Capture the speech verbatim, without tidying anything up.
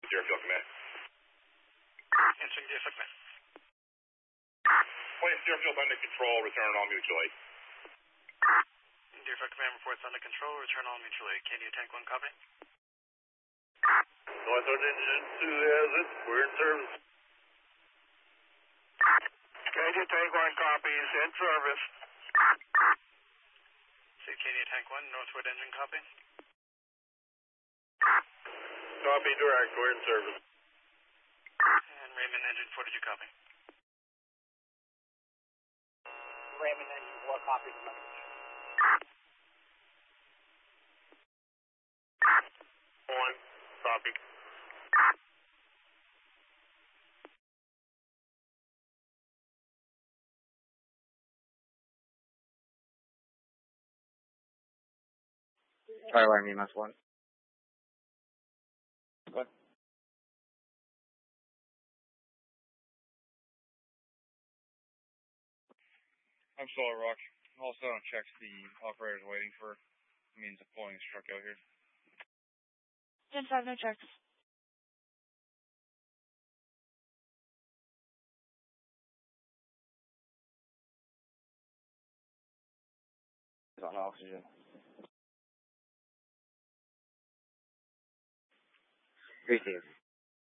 Deerfield Command. Answering Deerfield Command. Planes Deerfield under control, return all mutual aid. Deerfield Command reports under control, return all mutual aid. K D Tank one, copy. Northward Engine two has it, we're in service. K D Tank one copies, in service. See K D Tank one, Northward Engine copy. Copy direct, we're in service. And Raymond Engine four, did you copy? Raymond Engine four copies the message. One, copy. Try alarm E M S one. Go ahead. I'm Solar Rock. Also checks the operator's waiting for means of pulling his truck out here. ten five, no checks. He's on oxygen. Three teams.